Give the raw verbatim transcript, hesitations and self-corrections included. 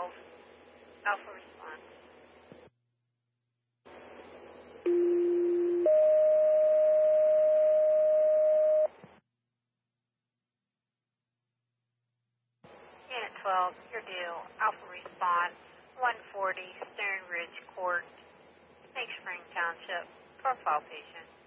twelve, Alpha response. Unit twelve, you're due. Alpha response, one forty, Stern Ridge Court, Snake Spring Township, profile patient.